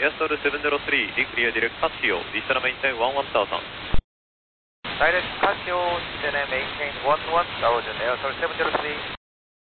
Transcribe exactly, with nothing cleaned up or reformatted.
Airstall seven zero three, declear direct Casio, descend maintain one one thousand. Direct Casio, descend maintain one one thousand, Airstall seven zero three.